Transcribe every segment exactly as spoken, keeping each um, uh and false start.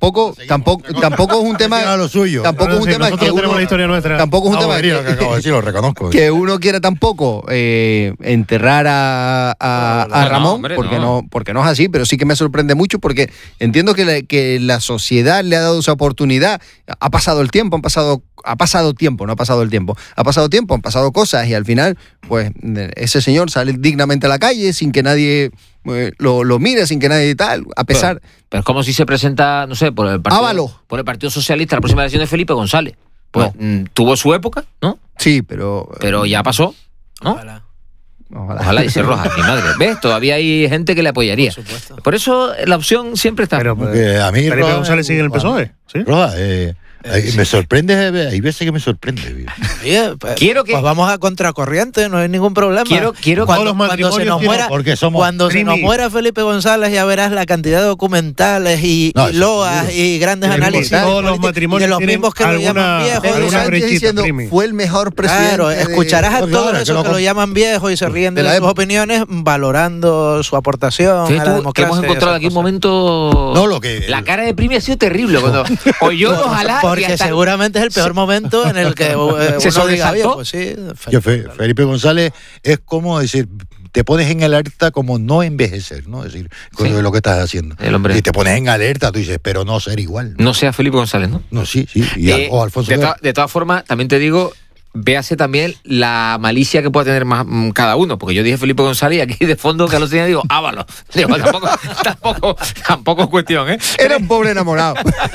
tampoco, tampoco, tampoco es un tema. Lo suyo. Tampoco es un sí, tema que uno, la historia nuestra. Tampoco es un no, tema vería que, lo que acabo de decir, lo reconozco. que uno quiera tampoco eh, enterrar a, a, a no, Ramón, hombre, porque no. no, porque no es así, pero sí que me sorprende mucho porque entiendo que la, que la sociedad le ha dado esa oportunidad. Ha pasado el tiempo, han pasado, ha pasado tiempo, no ha pasado el tiempo, ha pasado tiempo, han pasado cosas y al final, pues ese señor sale dignamente a la calle sin que nadie eh, lo, lo mire, sin que nadie tal, a pesar. Pero, pero es como si se presenta, no sé, por el partido, Ávalo. por el Partido Socialista la próxima elección de Felipe González. Pues No. mm, tuvo su época, ¿no? Sí, pero. Pero ya pasó, ¿no? Ojalá. Ojalá. Ojalá, dice Rojas, mi madre. ¿Ves? Todavía hay gente que le apoyaría. Por supuesto. Por eso la opción siempre está. Pero, Porque a mí Felipe Roa- González sigue en el P S O E, ¿sí? Roa, eh, eh, me sorprende, hay veces que me sorprende. Oye, pues, Quiero que- pues vamos a contracorriente, no hay ningún problema. Quiero- quiero que cuando, todos los cuando se matrimonios nos tienen- muera, porque somos cuando se nos Trimi. muera Felipe González ya verás la cantidad de documentales y, No, y eso loas seguro. y grandes Trimi, análisis todos de los política, matrimonios de los tienen mismos que lo alguna- llaman viejo. Pedro alguna Sánchez brechita, diciendo, Primi. fue el mejor presidente. Claro, de- escucharás a Pues todos claro, esos que que, lo- lo llaman viejo y se ríen de, de la sus época. opiniones, valorando su aportación Fíjate a la tú que democracia. hemos y encontrado esas aquí un cosas. momento. No, lo que- La cara de Primi ha sido terrible cuando. O yo, ojalá. y Porque hasta- seguramente es el peor momento en el que eh, uno ¿Se diga, oye, sobresaltó? pues sí. Yo, Fe- Felipe González es como decir, te pones en alerta como no envejecer, ¿no? Es decir, con Sí. lo que estás haciendo. El hombre. Y te pones en alerta, tú dices, pero no ser igual. No sea Felipe González, ¿no? No, sí, sí. Y Eh, o Alfonso de, Guerra. to- de todas formas, también te digo, véase también la malicia que pueda tener más, mm, cada uno, porque yo dije Felipe González y aquí de fondo que lo tenía digo Ávalo. Digo, tampoco, tampoco, tampoco es cuestión, ¿eh? Era un pobre enamorado.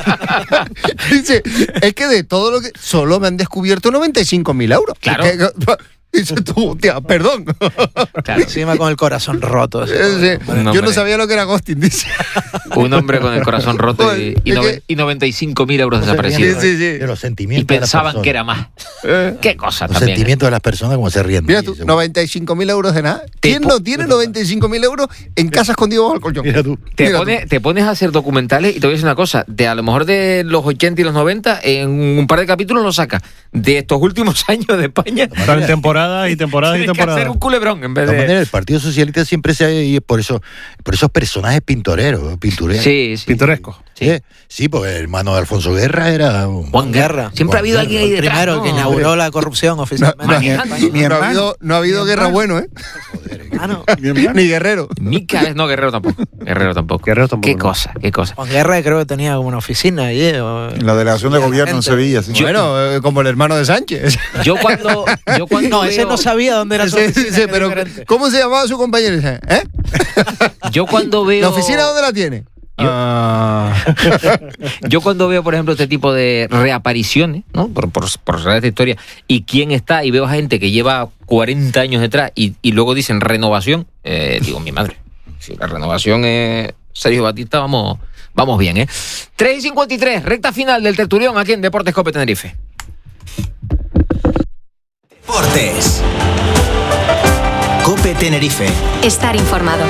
Dice, es que de todo lo que... Solo me han descubierto noventa y cinco mil euros. Claro. Es que- dice tú, tía, perdón. Claro, Encima con el corazón roto. así. Eh, sí. Un Yo hombre. no sabía lo que era ghosting, dice. un hombre con el corazón roto y, y, Es noven- que- y noventa y cinco mil euros No se ríen desaparecidos. Sí, sí, de- sí. de los Y sentimientos de las pensaban personas. que era más. Qué cosa Los también. ¿eh? sentimientos de las personas como se ríen. Mira de tú, ellos. noventa y cinco mil euros de nada. Te ¿Quién po- no tiene noventa y cinco mil euros en casa escondido bajo el colchón? Mira tú. Te, Mira pone- tú. te pones a hacer documentales y te voy a decir una cosa, de a lo mejor de los ochenta y los noventa, en un par de capítulos lo sacas. De estos últimos años de España, Están en temporada y temporada y tienes que temporada. hacer un culebrón en De vez todas de... maneras, el Partido Socialista siempre se ha y por eso, por esos personajes pintoreros, pintureros. Sí, sí. Pintoresco. Sí. Sí, sí, porque el hermano de Alfonso Guerra era un... Juan Guerra. Siempre ha habido Juan alguien ahí El detrás. primero ¿no? que inauguró la corrupción oficialmente. No, en mi- España. mi no, ha hermano. habido, no ha habido Mi guerra hermano. bueno, ¿eh? Ah, no. Ni guerrero. Mica, no, Guerrero tampoco. Guerrero tampoco. Guerrero tampoco, Qué no. cosa, qué cosa. Juan Guerra creo que tenía como una oficina allí. o- En la delegación de y la gobierno en gente- Sevilla. Sí. Bueno, eh, como el hermano de Sánchez. Yo cuando, yo cuando No, ese veo, no sabía dónde era su Sí, oficina. sí, sí, que pero diferente. ¿cómo se llamaba su compañero? Dice, ¿eh? yo cuando veo, ¿La oficina dónde la tiene? Ah. yo cuando veo, por ejemplo, este tipo de reapariciones, ¿no? Por, por, por saber esta historia, y quién está, y veo a gente que lleva cuarenta años detrás y, y luego dicen renovación, eh, digo, mi madre, si la renovación es Sergio Batista, vamos, vamos bien, ¿eh? tres y cincuenta y tres, recta final del tertulión aquí en Deportes Cope Tenerife. Deportes. Cope Tenerife. Estar informado.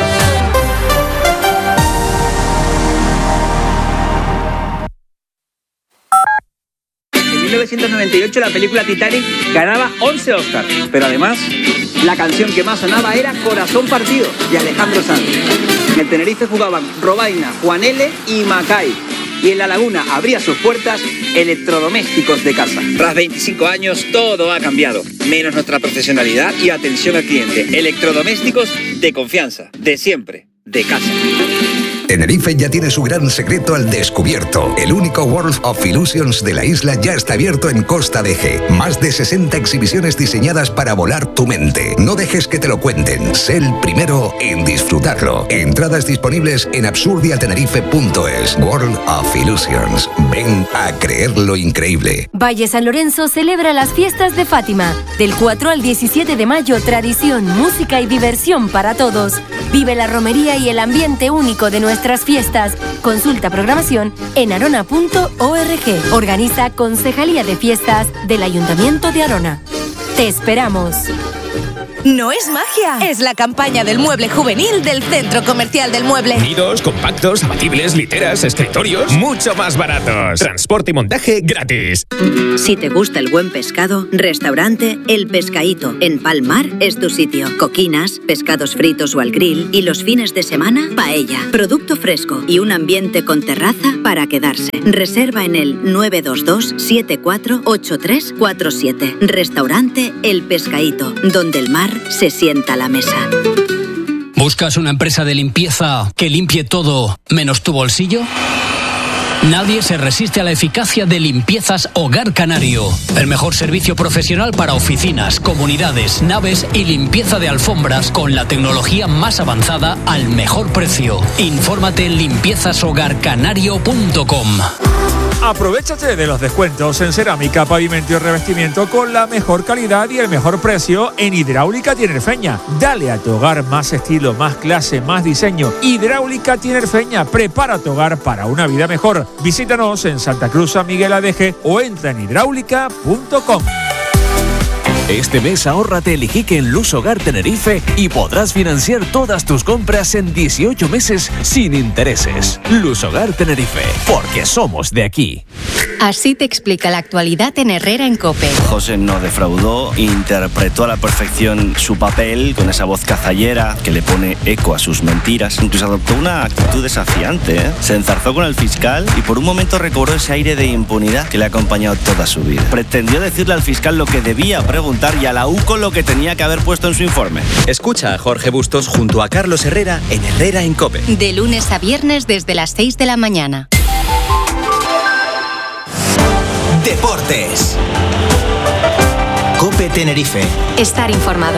En mil novecientos noventa y ocho la película Titanic ganaba once Oscars, pero además la canción que más sonaba era Corazón Partido de Alejandro Sanz. En el Tenerife jugaban Robaina, Juan L. y Macay. Y en La Laguna abría sus puertas Electrodomésticos de Casa. Tras veinticinco años todo ha cambiado, menos nuestra profesionalidad y atención al cliente. Electrodomésticos de confianza, de siempre, de casa. Tenerife ya tiene su gran secreto al descubierto. El único World of Illusions de la isla ya está abierto en Costa de Eje. Más de sesenta exhibiciones diseñadas para volar tu mente. No dejes que te lo cuenten. Sé el primero en disfrutarlo. Entradas disponibles en absurdiatenerife punto es. World of Illusions. Ven a creer lo increíble. Valle San Lorenzo celebra las fiestas de Fátima. Del cuatro al diecisiete de mayo, tradición, música y diversión para todos. Vive la romería y el ambiente único de nuestras fiestas. Consulta programación en arona punto org. Organiza Concejalía de Fiestas del Ayuntamiento de Arona. Te esperamos. No es magia, es la campaña del mueble juvenil del Centro Comercial del Mueble. Nidos, compactos, abatibles, literas, escritorios, mucho más baratos. Transporte y montaje gratis. Si te gusta el buen pescado, restaurante El Pescaíto en Palmar es tu sitio. Coquinas, pescados fritos o al grill y los fines de semana, paella. Producto fresco y un ambiente con terraza para quedarse. Reserva en el nueve dos dos, siete cuatro ocho tres cuatro siete. Restaurante El Pescaíto, donde el mar se sienta a la mesa. ¿Buscas una empresa de limpieza que limpie todo menos tu bolsillo? Nadie se resiste a la eficacia de Limpiezas Hogar Canario. El mejor servicio profesional para oficinas, comunidades, naves y limpieza de alfombras con la tecnología más avanzada al mejor precio. Infórmate en limpiezas hogar canario punto com. Aprovechate de los descuentos en cerámica, pavimento y revestimiento con la mejor calidad y el mejor precio en Hidráulica Tinerfeña. Dale a tu hogar más estilo, más clase, más diseño. Hidráulica Tinerfeña, prepara tu hogar para una vida mejor. Visítanos en Santa Cruz San Miguel Adeje o entra en hidráulica punto com. Este mes ahórrate el Iquique en Luz Hogar Tenerife y podrás financiar todas tus compras en dieciocho meses sin intereses. Luz Hogar Tenerife, porque somos de aquí. Así te explica la actualidad en Herrera en COPE. José no defraudó, interpretó a la perfección su papel con esa voz cazallera que le pone eco a sus mentiras. Incluso adoptó una actitud desafiante, ¿eh? Se enzarzó con el fiscal y por un momento recobró ese aire de impunidad que le ha acompañado toda su vida. Pretendió decirle al fiscal lo que debía preguntar y a la U C O lo que tenía que haber puesto en su informe. Escucha a Jorge Bustos junto a Carlos Herrera en Herrera en COPE. De lunes a viernes desde las seis de la mañana. Deportes. COPE Tenerife. Estar informado.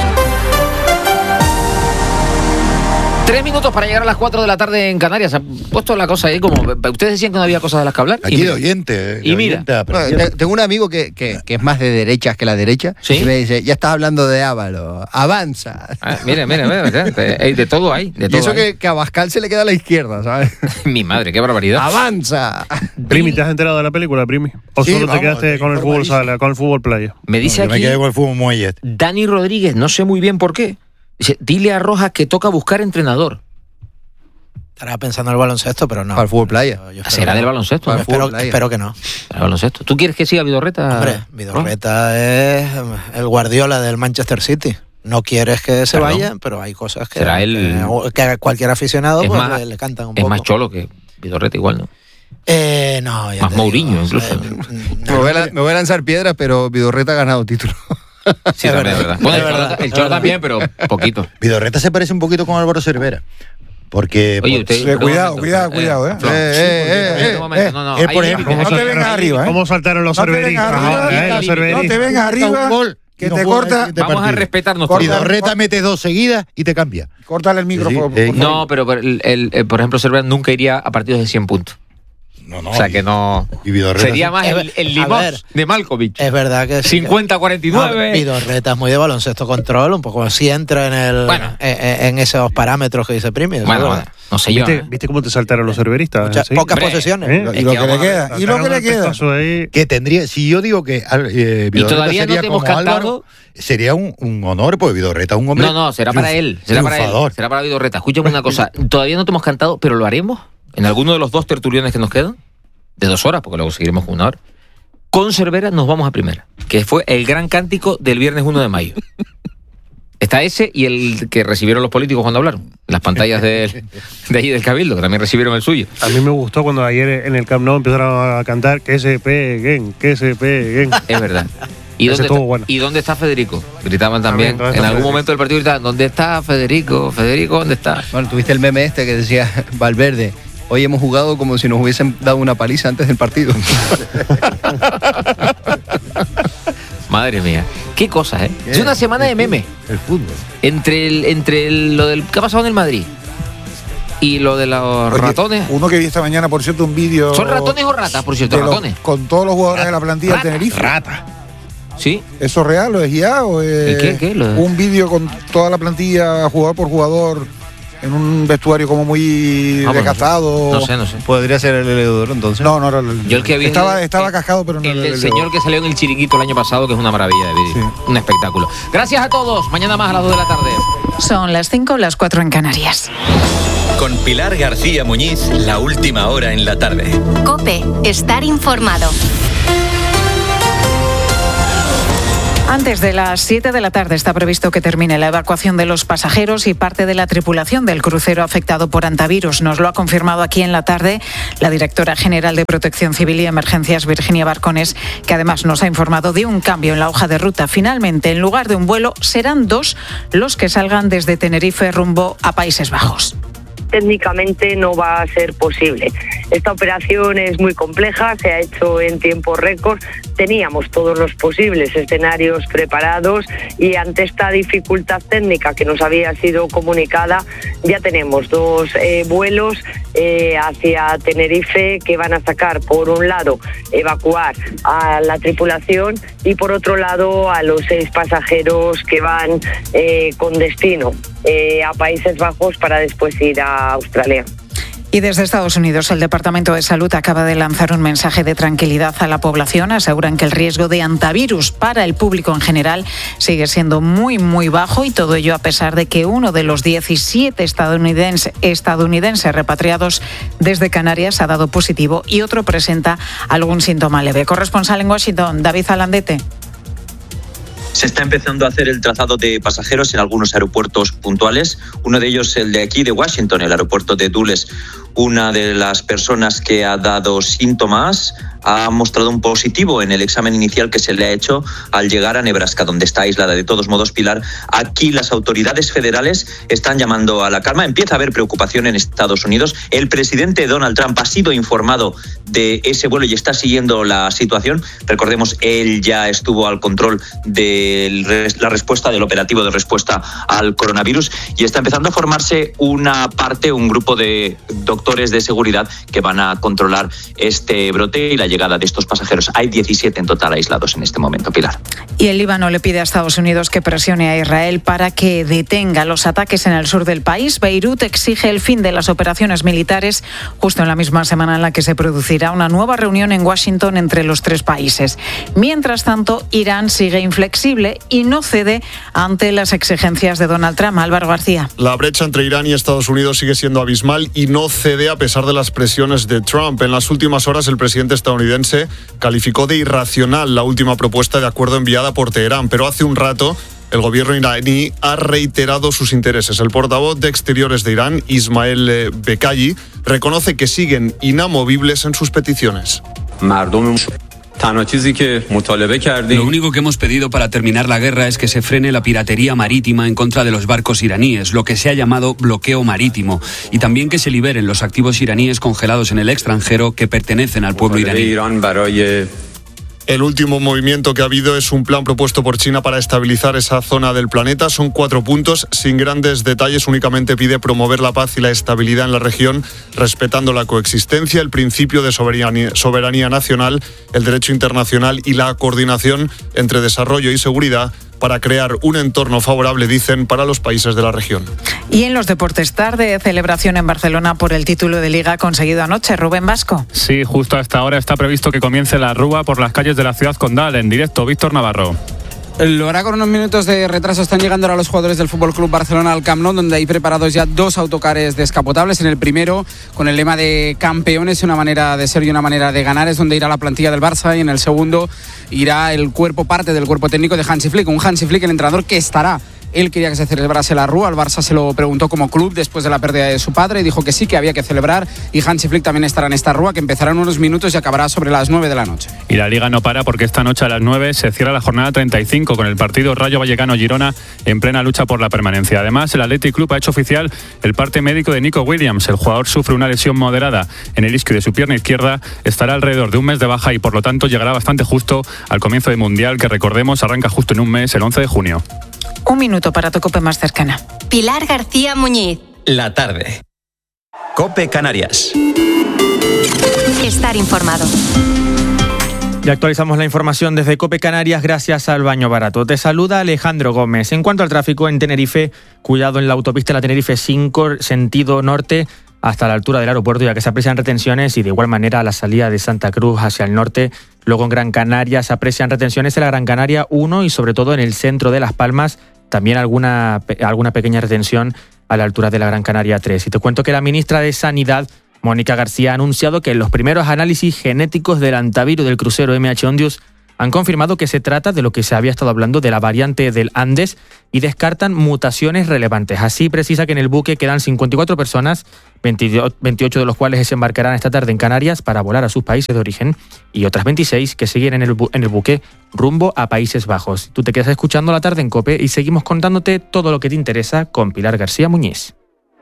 Tres minutos para llegar a las cuatro de la tarde en Canarias. Se ha puesto la cosa ahí como... Ustedes decían que no había cosas de las que hablar. Aquí de oyente. Y mira. Bueno, tengo un amigo que, que, que es más de derechas que la derecha. ¿Sí? Y me dice, ya estás hablando de Ávalo. Avanza. Ah, mira, mira, mira. De, de todo hay. De todo y eso hay. Que, que a Abascal se le queda a la izquierda, ¿sabes? Mi madre, qué barbaridad. Avanza. Primi, ¿te has enterado de la película, Primi? ¿O Sí, solo vamos, te quedaste con el fútbol sala, con el fútbol playa? Me dice No, yo aquí... me quedé con el fútbol muelle. Dani Rodríguez, no sé muy bien por qué. Dice, dile a Rojas que toca buscar entrenador. Estará pensando en el baloncesto, pero no. Para el fútbol playa. Yo, yo ¿Será del baloncesto? Bueno, ¿no? espero, playa. espero que no. El baloncesto. ¿Tú quieres que siga Vidorreta? Hombre, Vidorreta es el Guardiola del Manchester City. No quieres que se Perdón. vaya, pero hay cosas que, Será el- que, que cualquier aficionado Es pues, más- le, le cantan un Es poco. más cholo que Vidorreta igual, ¿no? Eh, no, ya Más te Mourinho, digo, incluso. eh, Me voy, a, la- me voy a lanzar piedras, pero Vidorreta ha ganado título. Sí, Es también, verdad, es verdad. Bueno, es el Cholo, verdad, el es Cholo verdad. también, pero poquito. Vidorreta se parece un poquito con Álvaro Cervera. Porque... Oye, por- usted... Sí, perdón, cuidado, un momento, cuidado, cuidado, ¿eh? Flor. Eh, eh, Sí, eh, un momento, eh, no, no, él, hay por límites, ejemplo, no hay te vengas límites. arriba, ¿eh? ¿Cómo saltaron los No te cerveristas? vengas arriba, Ajá, hay eh, los límites. cerveristas. No te vengas Quita un arriba, gol que y no te juega corta. el siguiente Vamos a partido. respetarnos Corta. todos. Vidorreta mete dos seguidas y te cambia. Córtale el micrófono. Sí, eh, por favor. No, pero pero el, el- el- por ejemplo, Cervera nunca iría a partidos de cien puntos. No, no. O sea que no... Y Vidorreta Sería sí. más el, el A Limos ver. de Malkovich. Es verdad que sí. cincuenta a cuarenta y nueve. No, Vidorreta es muy de baloncesto control, un poco así entra en el Bueno. en, en- en esos parámetros que dice Primi. eso Bueno, es bueno, verdad. no sé yo. ¿Viste, ¿eh? ¿Viste cómo te saltaron los cerveristas? Muchas- ¿Sí? pocas Hombre, posesiones. ¿Eh? Y Es lo que que le vamos a queda. Y lo que Saltaron le el queda. pestazo ahí. Que tendría, si yo digo que eh, Y Vidorreta todavía no sería te hemos como cantado. Álvaro, sería un, un honor, porque Vidorreta es un hombre. No, no, será para triunf- él. Será para él. triunfador. Será para Vidorreta. Escúchame una cosa. Todavía no te hemos cantado, pero lo haremos en alguno de los dos tertuliones que nos quedan. De dos horas, porque luego seguiremos con una hora. Con Cervera nos vamos a primera, que fue el gran cántico del viernes uno de mayo. Está ese y el que recibieron los políticos cuando hablaron. Las pantallas del- de ahí del Cabildo, que también recibieron el suyo. A mí me gustó cuando ayer en el Camp Nou empezaron a cantar que se peguen, que se peguen. Es verdad. ¿Y Ese dónde, estuvo está, bueno. ¿Y dónde está Federico? Gritaban también. También, ¿dónde En está algún Federico? momento del partido gritaban, ¿dónde está Federico? Federico, ¿dónde está? Bueno, tuviste el meme este que decía Valverde. Hoy hemos jugado como si nos hubiesen dado una paliza antes del partido. Madre mía. Qué cosas, ¿eh? Es una semana de meme. El fútbol. Entre, el, entre el- lo del que ha pasado en el Madrid y lo de los Oye, ratones. Uno que vi esta mañana, por cierto, un vídeo. ¿Son ratones o ratas, por cierto? de los- Ratones. Con todos los jugadores de la plantilla Rata, de Tenerife. Rata. ¿Sí? ¿Eso es real o es I A o es ¿El qué, qué? Lo de- un vídeo con toda la plantilla, jugador por jugador, en un vestuario como muy Ah, desgastado. No sé, no sé. Podría ser el Heliodoro entonces. No, no era el. Yo el que vi estaba, el- estaba cascado, pero no El era del el señor que salió en el Chiringuito el año pasado, que es una maravilla de vídeo. Un espectáculo. Gracias a todos. Mañana más a las dos de la tarde. Son las cinco, las cuatro en Canarias. Con Pilar García Muñiz, la última hora en la tarde. Cope, estar informado. Antes de las siete de la tarde está previsto que termine la evacuación de los pasajeros y parte de la tripulación del crucero afectado por antivirus. Nos lo ha confirmado aquí en la tarde la directora general de Protección Civil y Emergencias, Virginia Barcones, que además nos ha informado de un cambio en la hoja de ruta. Finalmente, en lugar de un vuelo, serán dos los que salgan desde Tenerife rumbo a Países Bajos. Técnicamente no va a ser posible. Esta operación es muy compleja, se ha hecho en tiempo récord. Teníamos todos los posibles escenarios preparados y ante esta dificultad técnica que nos había sido comunicada, ya tenemos dos eh, vuelos eh, hacia Tenerife que van a sacar, por un lado, evacuar a la tripulación y por otro lado a los seis pasajeros que van eh, con destino eh, a Países Bajos para después ir a Australia. Y desde Estados Unidos, el Departamento de Salud acaba de lanzar un mensaje de tranquilidad a la población. Aseguran que el riesgo de antivirus para el público en general sigue siendo muy, muy bajo, y todo ello a pesar de que uno de los diecisiete estadounidenses, estadounidenses repatriados desde Canarias ha dado positivo y otro presenta algún síntoma leve. Corresponsal en Washington, David Alandete. Se está empezando a hacer el trazado de pasajeros en algunos aeropuertos puntuales. Uno de ellos, el de aquí de Washington, el aeropuerto de Dulles. Una de las personas que ha dado síntomas ha mostrado un positivo en el examen inicial que se le ha hecho al llegar a Nebraska, donde está aislada. De todos modos, Pilar, aquí las autoridades federales están llamando a la calma. Empieza a haber preocupación en Estados Unidos. El presidente Donald Trump ha sido informado de ese vuelo y está siguiendo la situación. Recordemos, él ya estuvo al control de la respuesta, del operativo de respuesta al coronavirus, y está empezando a formarse una parte, un grupo de doctores de seguridad que van a controlar este brote y la llegada de estos pasajeros. Hay diecisiete en total aislados en este momento, Pilar. Y el Líbano le pide a Estados Unidos que presione a Israel para que detenga los ataques en el sur del país. Beirut exige el fin de las operaciones militares justo en la misma semana en la que se producirá una nueva reunión en Washington entre los tres países. Mientras tanto, Irán sigue inflexible y no cede ante las exigencias de Donald Trump. Álvaro García. La brecha entre Irán y Estados Unidos sigue siendo abismal y no cede a pesar de las presiones de Trump. En las últimas horas, el presidente estadounidense calificó de irracional la última propuesta de acuerdo enviada por Teherán, pero hace un rato el gobierno iraní ha reiterado sus intereses. El portavoz de Exteriores de Irán, Ismael Becayi, reconoce que siguen inamovibles en sus peticiones. Lo único que hemos pedido para terminar la guerra es que se frene la piratería marítima en contra de los barcos iraníes, lo que se ha llamado bloqueo marítimo, y también que se liberen los activos iraníes congelados en el extranjero que pertenecen al pueblo iraní. El último movimiento que ha habido es un plan propuesto por China para estabilizar esa zona del planeta. Son cuatro puntos, sin grandes detalles, únicamente pide promover la paz y la estabilidad en la región, respetando la coexistencia, el principio de soberanía, soberanía nacional, el derecho internacional y la coordinación entre desarrollo y seguridad, para crear un entorno favorable, dicen, para los países de la región. Y en los deportes, tarde celebración en Barcelona por el título de Liga conseguido anoche. Rubén Vasco. Sí, justo a esta hora está previsto que comience la rúa por las calles de la ciudad condal. En directo, Víctor Navarro. Lo hará con unos minutos de retraso. Están llegando ahora los jugadores del F C Barcelona al Camp Nou, donde hay preparados ya dos autocares descapotables. En el primero, con el lema de campeones, una manera de ser y una manera de ganar, es donde irá la plantilla del Barça. Y en el segundo irá el cuerpo, parte del cuerpo técnico de Hansi Flick. Un Hansi Flick, el entrenador que estará. Él quería que se celebrase la rúa. Al Barça se lo preguntó como club después de la pérdida de su padre y dijo que sí, que había que celebrar. Y Hansi Flick también estará en esta rúa, que empezará en unos minutos y acabará sobre las nueve de la noche. Y la Liga no para, porque esta noche a las nueve se cierra la jornada treinta y cinco con el partido Rayo Vallecano-Girona en plena lucha por la permanencia. Además, el Athletic Club ha hecho oficial el parte médico de Nico Williams. El jugador sufre una lesión moderada en el isquio de su pierna izquierda, estará alrededor de un mes de baja y por lo tanto llegará bastante justo al comienzo del Mundial, que recordemos arranca justo en un mes, el once de junio. Un minuto para tu COPE más cercana. Pilar García Muñiz. La tarde. COPE Canarias. Estar informado. Ya actualizamos la información desde COPE Canarias gracias al Baño Barato. Te saluda Alejandro Gómez. En cuanto al tráfico en Tenerife, cuidado en la autopista La Tenerife cinco, sentido norte, hasta la altura del aeropuerto, ya que se aprecian retenciones, y de igual manera a la salida de Santa Cruz hacia el norte. Luego en Gran Canaria se aprecian retenciones en la Gran Canaria uno y sobre todo en el centro de Las Palmas, también alguna, alguna pequeña retención a la altura de la Gran Canaria tres. Y te cuento que la ministra de Sanidad, Mónica García, ha anunciado que los primeros análisis genéticos del antivirus del crucero M H Ondius han confirmado que se trata de lo que se había estado hablando de la variante del Andes y descartan mutaciones relevantes. Así precisa que en el buque quedan cincuenta y cuatro personas, veintiocho de los cuales desembarcarán esta tarde en Canarias para volar a sus países de origen y otras veintiséis que siguen en el, bu- en el buque rumbo a Países Bajos. Tú te quedas escuchando La Tarde en COPE y seguimos contándote todo lo que te interesa con Pilar García Muñiz.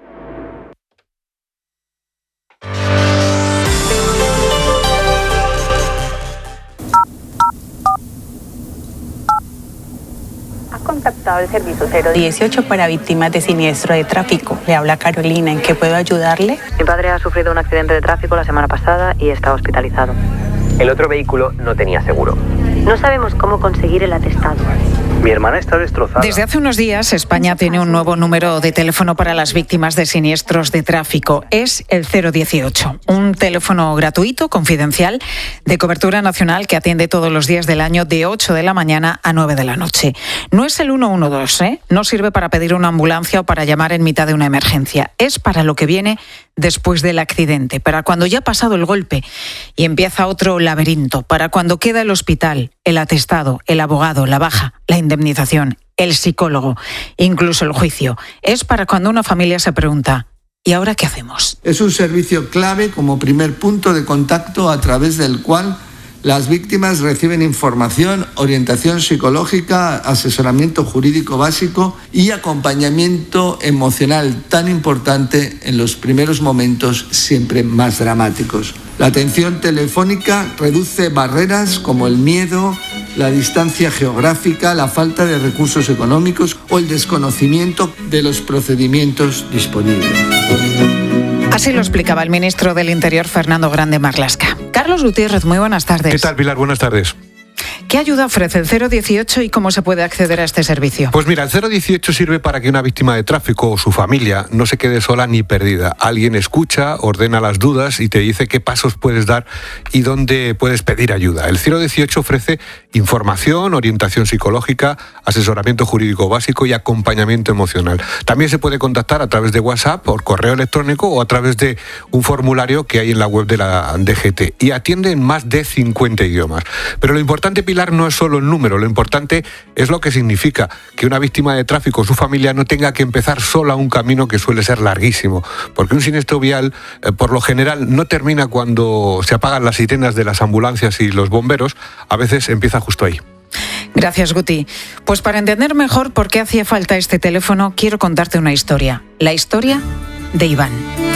Contactado el servicio cero dieciocho para víctimas de siniestro de tráfico. Le habla Carolina, ¿en qué puedo ayudarle? Mi padre ha sufrido un accidente de tráfico la semana pasada y está hospitalizado. El otro vehículo no tenía seguro. No sabemos cómo conseguir el atestado. Mi hermana está destrozada. Desde hace unos días, España tiene un nuevo número de teléfono para las víctimas de siniestros de tráfico. Es el cero dieciocho, un teléfono gratuito, confidencial, de cobertura nacional que atiende todos los días del año de ocho de la mañana a nueve de la noche. No es el ciento doce, ¿eh? No sirve para pedir una ambulancia o para llamar en mitad de una emergencia. Es para lo que viene después del accidente, para cuando ya ha pasado el golpe y empieza otro laberinto, para cuando queda el hospital, el atestado, el abogado, la baja, la indemnización, el psicólogo, incluso el juicio. Es para cuando una familia se pregunta, ¿y ahora qué hacemos? Es un servicio clave como primer punto de contacto a través del cual las víctimas reciben información, orientación psicológica, asesoramiento jurídico básico y acompañamiento emocional tan importante en los primeros momentos siempre más dramáticos. La atención telefónica reduce barreras como el miedo, la distancia geográfica, la falta de recursos económicos o el desconocimiento de los procedimientos disponibles. Así lo explicaba el ministro del Interior, Fernando Grande Marlaska. Carlos Gutiérrez, muy buenas tardes. ¿Qué tal, Pilar? Buenas tardes. ¿Qué ayuda ofrece el cero dieciocho y cómo se puede acceder a este servicio? Pues mira, el cero dieciocho sirve para que una víctima de tráfico o su familia no se quede sola ni perdida. Alguien escucha, ordena las dudas y te dice qué pasos puedes dar y dónde puedes pedir ayuda. El cero dieciocho ofrece información, orientación psicológica, asesoramiento jurídico básico y acompañamiento emocional. También se puede contactar a través de WhatsApp, por correo electrónico o a través de un formulario que hay en la web de la D G T y atiende en más de cincuenta idiomas. Pero lo importante, Pilar, no es solo el número, lo importante es lo que significa que una víctima de tráfico o su familia no tenga que empezar sola un camino que suele ser larguísimo, porque un siniestro vial, eh, por lo general, no termina cuando se apagan las sirenas de las ambulancias y los bomberos, a veces empieza justo ahí. Gracias, Guti. Pues para entender mejor por qué hacía falta este teléfono, quiero contarte una historia. La historia de Iván.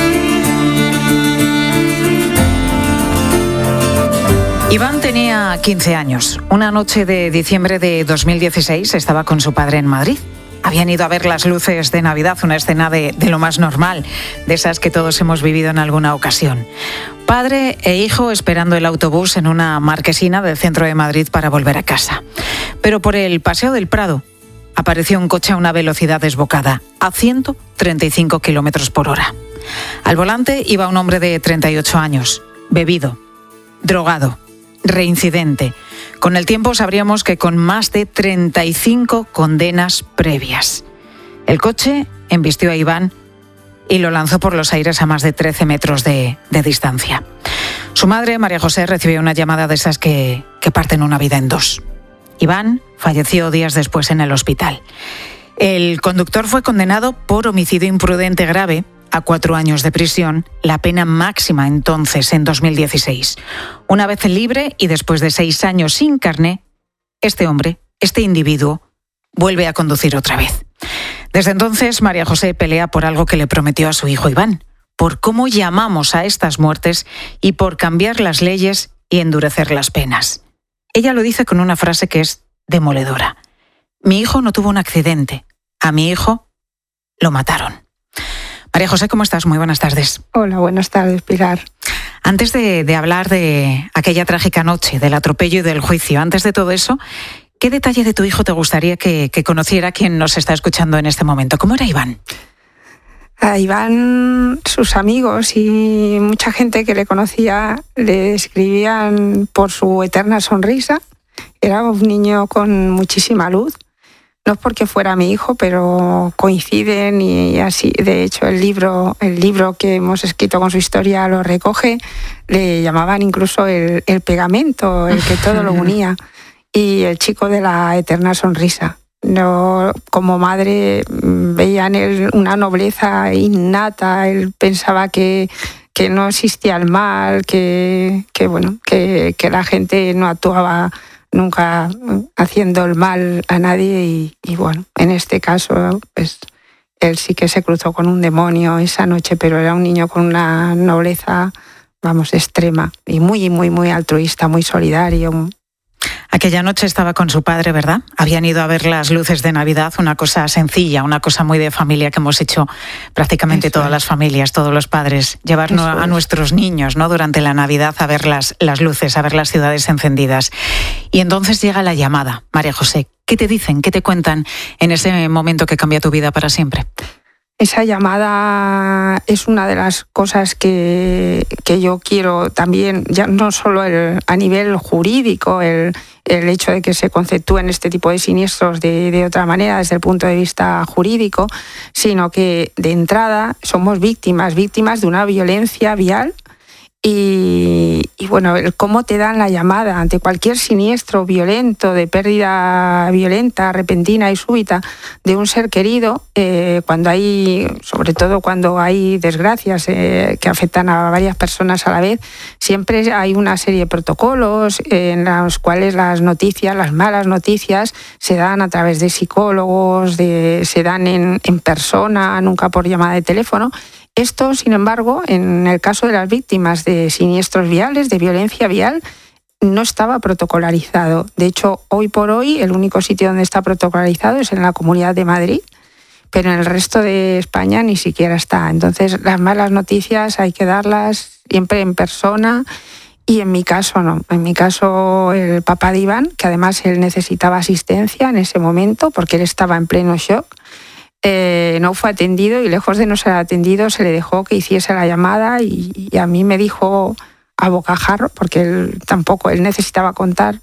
Iván tenía quince años. Una noche de diciembre de dos mil dieciséis estaba con su padre en Madrid. Habían ido a ver las luces de Navidad, una escena de, de lo más normal, de esas que todos hemos vivido en alguna ocasión. Padre e hijo esperando el autobús en una marquesina del centro de Madrid para volver a casa. Pero por el Paseo del Prado apareció un coche a una velocidad desbocada, a ciento treinta y cinco kilómetros por hora. Al volante iba un hombre de treinta y ocho años, bebido, drogado, reincidente. Con el tiempo sabríamos que con más de treinta y cinco condenas previas. El coche embistió a Iván y lo lanzó por los aires a más de trece metros de, de distancia. Su madre, María José, recibió una llamada de esas que, que parten una vida en dos. Iván falleció días después en el hospital. El conductor fue condenado por homicidio imprudente grave a cuatro años de prisión, la pena máxima entonces en dos mil dieciséis. Una vez libre y después de seis años sin carné, este hombre, este individuo, vuelve a conducir otra vez. Desde entonces, María José pelea por algo que le prometió a su hijo Iván, por cómo llamamos a estas muertes y por cambiar las leyes y endurecer las penas. Ella lo dice con una frase que es demoledora. Mi hijo no tuvo un accidente, a mi hijo lo mataron. María José, ¿cómo estás? Muy buenas tardes. Hola, buenas tardes, Pilar. Antes de, de hablar de aquella trágica noche, del atropello y del juicio, antes de todo eso, ¿qué detalle de tu hijo te gustaría que, que conociera quien nos está escuchando en este momento? ¿Cómo era Iván? A Iván, sus amigos y mucha gente que le conocía le escribían por su eterna sonrisa. Era un niño con muchísima luz. No es porque fuera mi hijo, pero coinciden y así. De hecho, el libro, el libro que hemos escrito con su historia lo recoge. Le llamaban incluso el, el pegamento, el que todo lo unía. Y el chico de la eterna sonrisa. No, como madre veía en él una nobleza innata. Él pensaba que, que no existía el mal, que, que, bueno, que, que la gente no actuaba nunca haciendo el mal a nadie y, y bueno, en este caso pues él sí que se cruzó con un demonio esa noche, pero era un niño con una nobleza, vamos, extrema y muy, muy, muy altruista, muy solidario. Aquella noche estaba con su padre, ¿verdad? Habían ido a ver las luces de Navidad, una cosa sencilla, una cosa muy de familia que hemos hecho prácticamente Eso todas es. las familias, todos los padres, llevarnos a nuestros niños, ¿no? Durante la Navidad a ver las, las luces, a ver las ciudades encendidas. Y entonces llega la llamada. María José, ¿qué te dicen, qué te cuentan en ese momento que cambia tu vida para siempre? Esa llamada es una de las cosas que, que yo quiero también, ya no solo el, a nivel jurídico, el, el hecho de que se conceptúen este tipo de siniestros de, de otra manera desde el punto de vista jurídico, sino que de entrada somos víctimas, víctimas de una violencia vial. Y, y bueno, el cómo te dan la llamada ante cualquier siniestro violento, de pérdida violenta, repentina y súbita de un ser querido, eh, cuando hay, sobre todo cuando hay desgracias eh, que afectan a varias personas a la vez, siempre hay una serie de protocolos en los cuales las noticias, las malas noticias, se dan a través de psicólogos, de, se dan en, en persona, nunca por llamada de teléfono. Esto, sin embargo, en el caso de las víctimas de siniestros viales, de violencia vial, no estaba protocolarizado. De hecho, hoy por hoy, el único sitio donde está protocolarizado es en la Comunidad de Madrid, pero en el resto de España ni siquiera está. Entonces, las malas noticias hay que darlas siempre en persona y en mi caso no. En mi caso, el papá de Iván, que además él necesitaba asistencia en ese momento porque él estaba en pleno shock, Eh, no fue atendido y lejos de no ser atendido se le dejó que hiciese la llamada y, y a mí me dijo a bocajarro, porque él tampoco, él necesitaba contar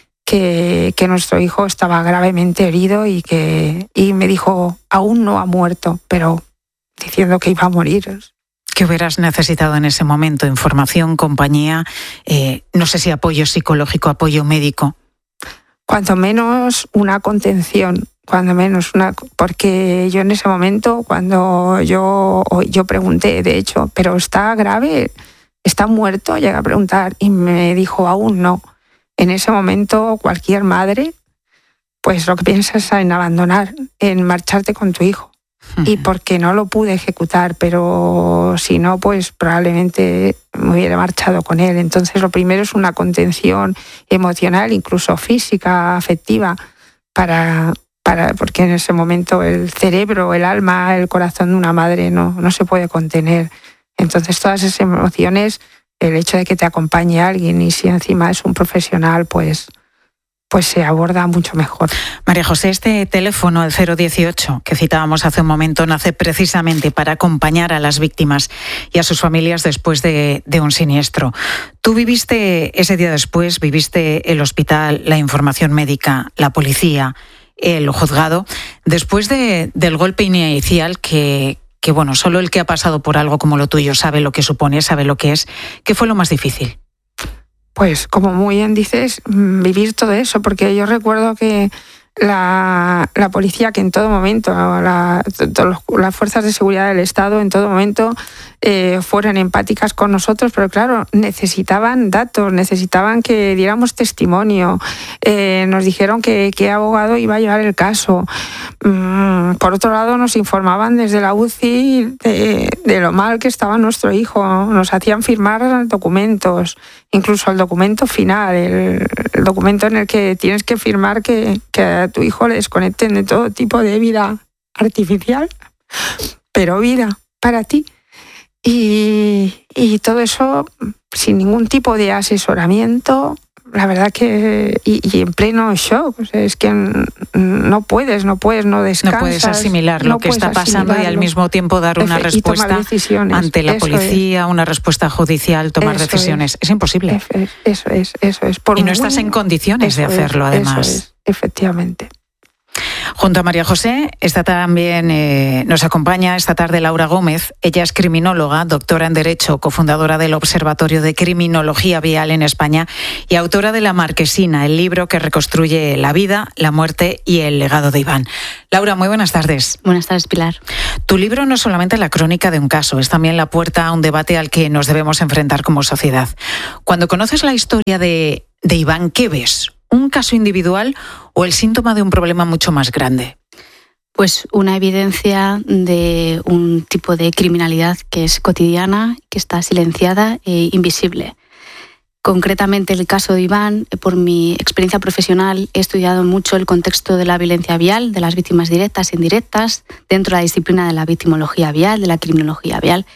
que, que nuestro hijo estaba gravemente herido y que y me dijo, aún no ha muerto, pero diciendo que iba a morir. ¿Qué hubieras necesitado en ese momento? ¿Información, compañía? Eh, no sé si apoyo psicológico, apoyo médico. Cuanto menos una contención. Cuando menos una, porque yo en ese momento, cuando yo, yo pregunté, de hecho, ¿pero está grave? ¿Está muerto? Llegué a preguntar y me dijo, aún no. En ese momento, cualquier madre, pues lo que piensa es en abandonar, en marcharte con tu hijo. Uh-huh. Y porque no lo pude ejecutar, pero si no, pues probablemente me hubiera marchado con él. Entonces, lo primero es una contención emocional, incluso física, afectiva, para... Para, porque en ese momento el cerebro, el alma, el corazón de una madre no, no se puede contener. Entonces todas esas emociones, el hecho de que te acompañe alguien y si encima es un profesional, pues, pues se aborda mucho mejor. María José, este teléfono, el cero dieciocho, que citábamos hace un momento, nace precisamente para acompañar a las víctimas y a sus familias después de, de un siniestro. Tú viviste ese día después, viviste el hospital, la información médica, la policía, el juzgado, después de, del golpe inicial que, que, bueno, solo el que ha pasado por algo como lo tuyo sabe lo que supone, sabe lo que es. ¿Qué fue lo más difícil? Pues, como muy bien dices, vivir todo eso, porque yo recuerdo que la, la policía, que en todo momento, la, to, las fuerzas de seguridad del Estado en todo momento eh, fueron empáticas con nosotros, pero claro, necesitaban datos, necesitaban que diéramos testimonio, eh, nos dijeron que qué abogado iba a llevar el caso. Mm, por otro lado, nos informaban desde la U C I de, de lo mal que estaba nuestro hijo, nos hacían firmar documentos, incluso el documento final, el, el documento en el que tienes que firmar que, que a tu hijo le desconecten de todo tipo de vida artificial, pero vida para ti. Y, y todo eso sin ningún tipo de asesoramiento, la verdad que, y, y en pleno shock, o sea, es que no puedes, no puedes, no descansas. No puedes asimilar no lo que está pasando y al mismo tiempo dar una Efe, respuesta ante la eso policía, es. una respuesta judicial, tomar eso decisiones. Es, es imposible. Eso es, eso es. Por y no muy, estás en condiciones de hacerlo, es, además. Eso es, efectivamente. Junto a María José, esta también eh, nos acompaña esta tarde Laura Gómez. Ella es criminóloga, doctora en Derecho, cofundadora del Observatorio de Criminología Vial en España y autora de La Marquesina, el libro que reconstruye la vida, la muerte y el legado de Iván. Laura, muy buenas tardes. Buenas tardes, Pilar. Tu libro no es solamente la crónica de un caso, es también la puerta a un debate al que nos debemos enfrentar como sociedad. Cuando conoces la historia de, de Iván, ¿qué ves? ¿Un caso individual o el síntoma de un problema mucho más grande? Pues una evidencia de un tipo de criminalidad que es cotidiana, que está silenciada e invisible. Concretamente el caso de Iván, por mi experiencia profesional, he estudiado mucho el contexto de la violencia vial, de las víctimas directas e indirectas, dentro de la disciplina de la victimología vial, de la criminología vial.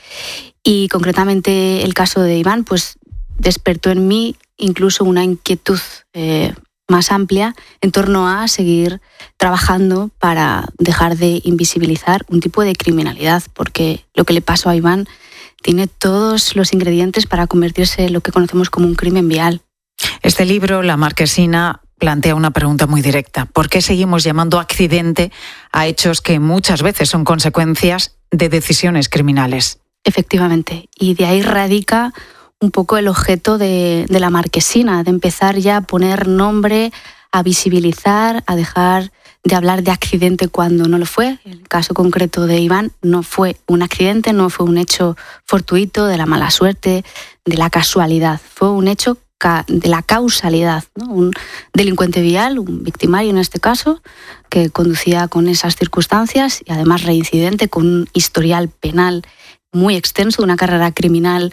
Y concretamente el caso de Iván, pues despertó en mí incluso una inquietud eh, más amplia en torno a seguir trabajando para dejar de invisibilizar un tipo de criminalidad, porque lo que le pasó a Iván tiene todos los ingredientes para convertirse en lo que conocemos como un crimen vial. Este libro, La Marquesina, plantea una pregunta muy directa. ¿Por qué seguimos llamando accidente a hechos que muchas veces son consecuencias de decisiones criminales? Efectivamente, y de ahí radica un poco el objeto de, de La Marquesina, de empezar ya a poner nombre, a visibilizar, a dejar de hablar de accidente cuando no lo fue. El caso concreto de Iván no fue un accidente, no fue un hecho fortuito, de la mala suerte, de la casualidad. Fue un hecho de la causalidad, ¿no? Un delincuente vial, un victimario en este caso, que conducía con esas circunstancias y además reincidente, con un historial penal muy extenso, una carrera criminal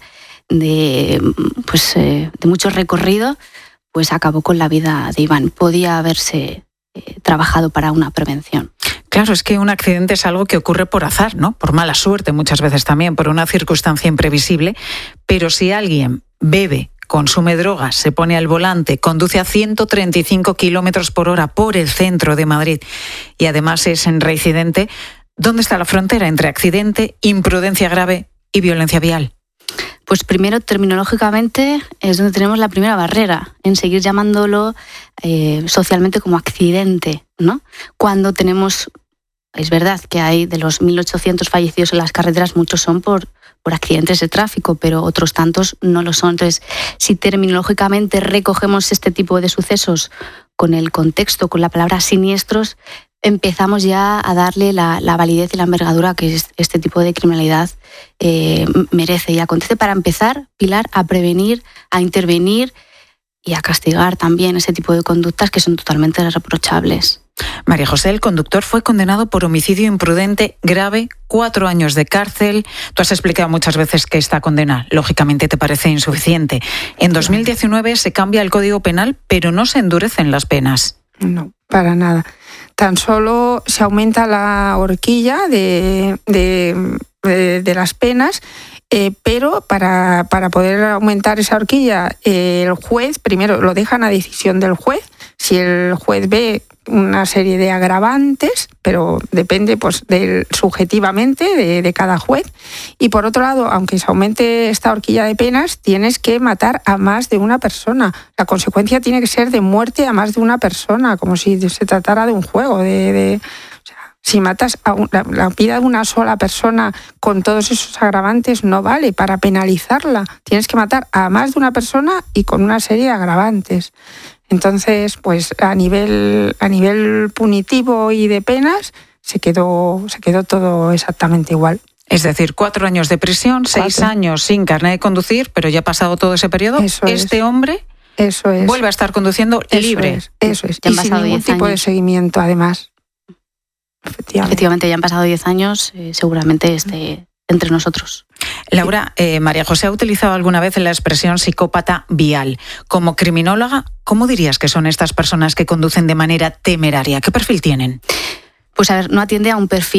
de, pues, eh, de mucho recorrido, pues acabó con la vida de Iván. Podía haberse eh, trabajado para una prevención. Claro, es que un accidente es algo que ocurre por azar, ¿no? Por mala suerte, muchas veces también, por una circunstancia imprevisible. Pero si alguien bebe, consume drogas, se pone al volante, conduce a ciento treinta y cinco kilómetros por hora por el centro de Madrid y además es en reincidente, ¿dónde está la frontera entre accidente, imprudencia grave y violencia vial? Pues primero, terminológicamente, es donde tenemos la primera barrera, en seguir llamándolo eh, socialmente como accidente, ¿no? Cuando tenemos, es verdad que hay de los mil ochocientos fallecidos en las carreteras, muchos son por, por accidentes de tráfico, pero otros tantos no lo son. Entonces, si terminológicamente recogemos este tipo de sucesos con el contexto, con la palabra siniestros, empezamos ya a darle la, la validez y la envergadura que este tipo de criminalidad eh, merece y acontece, para empezar, Pilar, a prevenir, a intervenir y a castigar también ese tipo de conductas que son totalmente reprochables. María José, el conductor fue condenado por homicidio imprudente grave, cuatro años de cárcel. Tú has explicado muchas veces que esta condena, lógicamente, te parece insuficiente. En dos mil diecinueve se cambia el Código Penal, pero no se endurecen las penas. No, para nada. Tan solo se aumenta la horquilla de, de, de, de las penas, eh, pero para, para poder aumentar esa horquilla, eh, el juez, primero lo dejan a decisión del juez. Si el juez ve una serie de agravantes, pero depende pues del, subjetivamente de, de cada juez. Y por otro lado, aunque se aumente esta horquilla de penas, tienes que matar a más de una persona. La consecuencia tiene que ser de muerte a más de una persona, como si se tratara de un juego. De, de, o sea, si matas a un, la, la vida de una sola persona con todos esos agravantes no vale para penalizarla. Tienes que matar a más de una persona y con una serie de agravantes. Entonces, pues a nivel, a nivel punitivo y de penas se quedó, se quedó todo exactamente igual. Es decir, cuatro años de prisión, cuatro. seis años sin carnet de conducir, pero ya ha pasado todo ese periodo. Eso este es. hombre Eso es. vuelve a estar conduciendo eso libre. Es, eso es. Ya y sin ningún tipo años. de seguimiento, además. Efectivamente. Efectivamente, ya han pasado diez años, eh, seguramente esté entre nosotros. Laura, eh, María José ha utilizado alguna vez la expresión psicópata vial. Como criminóloga, ¿cómo dirías que son estas personas que conducen de manera temeraria? ¿Qué perfil tienen? Pues a ver, no atiende a un perfil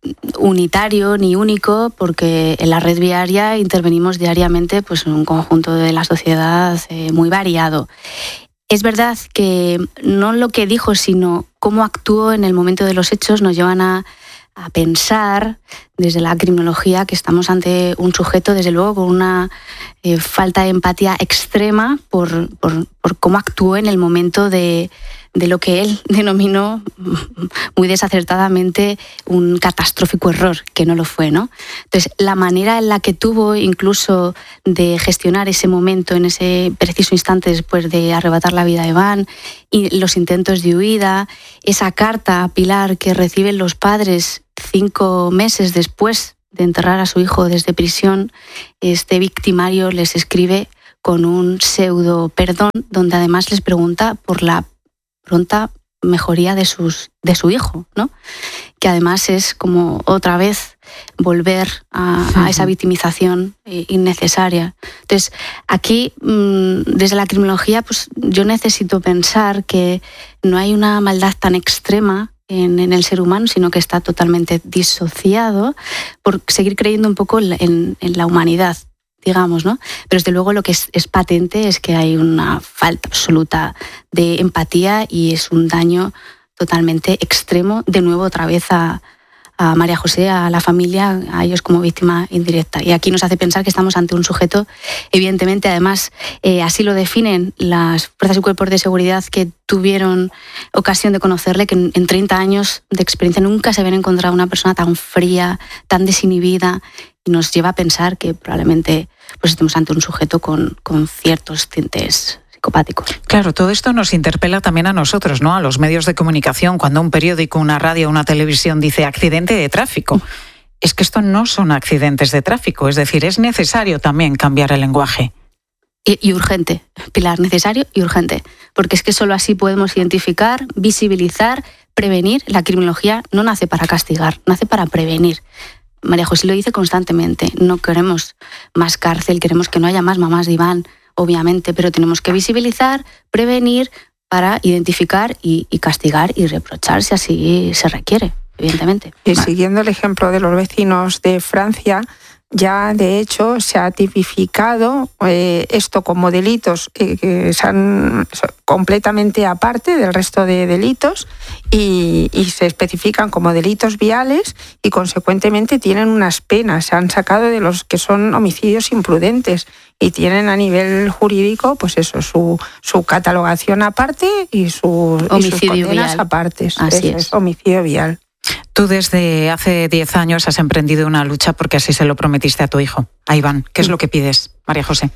unitario ni único, porque en la red viaria intervenimos diariamente pues, en un conjunto de la sociedad eh, muy variado. Es verdad que no lo que dijo, sino cómo actuó en el momento de los hechos nos llevan a, a pensar desde la criminología que estamos ante un sujeto, desde luego, con una eh, falta de empatía extrema por, por, por cómo actuó en el momento de, de lo que él denominó muy desacertadamente un catastrófico error, que no lo fue, ¿no? Entonces, la manera en la que tuvo incluso de gestionar ese momento, en ese preciso instante después de arrebatar la vida a Iván, y los intentos de huida, esa carta, Pilar, que reciben los padres cinco meses después de enterrar a su hijo desde prisión, este victimario les escribe con un pseudo perdón, donde además les pregunta por la pronta mejoría de, sus, de su hijo, ¿no? Que además es como otra vez volver a, a esa victimización innecesaria. Entonces, aquí, desde la criminología, pues yo necesito pensar que no hay una maldad tan extrema en, en el ser humano, sino que está totalmente disociado por seguir creyendo un poco en, en la humanidad, digamos, ¿no? Pero desde luego lo que es, es patente es que hay una falta absoluta de empatía y es un daño totalmente extremo, de nuevo otra vez a, a María José, a la familia, a ellos como víctima indirecta. Y aquí nos hace pensar que estamos ante un sujeto, evidentemente, además, eh, así lo definen las fuerzas y cuerpos de seguridad que tuvieron ocasión de conocerle, que en, en treinta años de experiencia nunca se habían encontrado una persona tan fría, tan desinhibida, y nos lleva a pensar que probablemente pues, estemos ante un sujeto con, con ciertos tintes psicopáticos. Claro, todo esto nos interpela también a nosotros, ¿no? A los medios de comunicación, cuando un periódico, una radio, una televisión dice accidente de tráfico. Mm. Es que esto no son accidentes de tráfico, es decir, es necesario también cambiar el lenguaje. Y, y urgente, Pilar, necesario y urgente, porque es que solo así podemos identificar, visibilizar, prevenir. La criminología no nace para castigar, nace para prevenir. María José lo dice constantemente, no queremos más cárcel, queremos que no haya más mamás de Iván, obviamente, pero tenemos que visibilizar, prevenir para identificar y, y castigar y reprochar si así se requiere, evidentemente. Y siguiendo el ejemplo de los vecinos de Francia, ya de hecho se ha tipificado eh, esto como delitos eh, que son completamente aparte del resto de delitos y, y se especifican como delitos viales y consecuentemente tienen unas penas. Se han sacado de los que son homicidios imprudentes y tienen a nivel jurídico pues eso, su, su catalogación aparte y, su, y sus condenas aparte. Así es. es homicidio vial. Tú desde hace diez años has emprendido una lucha porque así se lo prometiste a tu hijo, a Iván. ¿Qué es lo que pides, María José?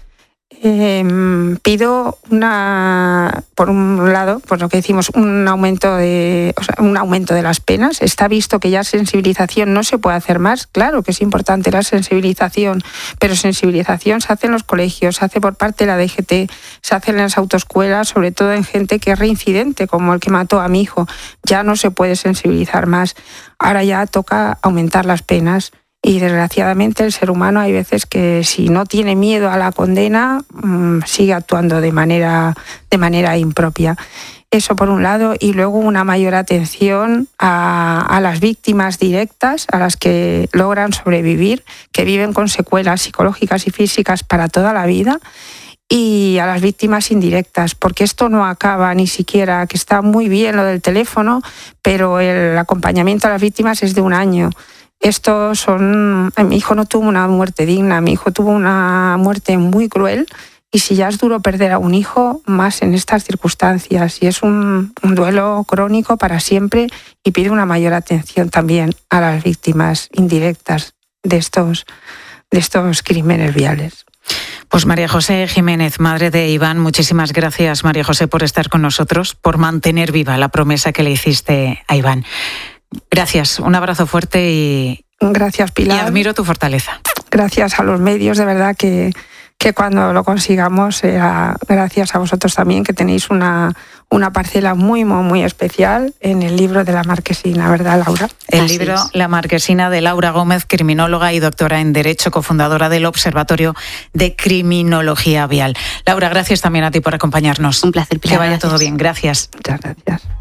Eh, pido una, por un lado, por lo que decimos, un aumento de, o sea, un aumento de las penas. Está visto que ya sensibilización no se puede hacer más. Claro que es importante la sensibilización, pero sensibilización se hace en los colegios, se hace por parte de la D G T, se hace en las autoescuelas, sobre todo en gente que es reincidente, como el que mató a mi hijo. Ya no se puede sensibilizar más. Ahora ya toca aumentar las penas. Y desgraciadamente el ser humano hay veces que si no tiene miedo a la condena, mmm, sigue actuando de manera, de manera impropia. Eso por un lado, y luego una mayor atención a, a las víctimas directas, a las que logran sobrevivir, que viven con secuelas psicológicas y físicas para toda la vida, y a las víctimas indirectas, porque esto no acaba ni siquiera, que está muy bien lo del teléfono, pero el acompañamiento a las víctimas es de un año. Estos son... Mi hijo no tuvo una muerte digna, mi hijo tuvo una muerte muy cruel y si ya es duro perder a un hijo, más en estas circunstancias. Y es un, un duelo crónico para siempre y pide una mayor atención también a las víctimas indirectas de estos, de estos crímenes viales. Pues María José Jiménez, madre de Iván, muchísimas gracias, María José, por estar con nosotros, por mantener viva la promesa que le hiciste a Iván. Gracias, un abrazo fuerte y... Gracias, Pilar. Y admiro tu fortaleza. Gracias a los medios, de verdad que, que cuando lo consigamos será gracias a vosotros también, que tenéis una, una parcela muy, muy, muy especial en el libro de la Marquesina, ¿verdad, Laura? El Así libro es. La Marquesina, de Laura Gómez, criminóloga y doctora en Derecho, cofundadora del Observatorio de Criminología Vial. Laura, gracias también a ti por acompañarnos. Un placer, Pilar. Que vaya gracias. todo bien. Gracias. Muchas gracias.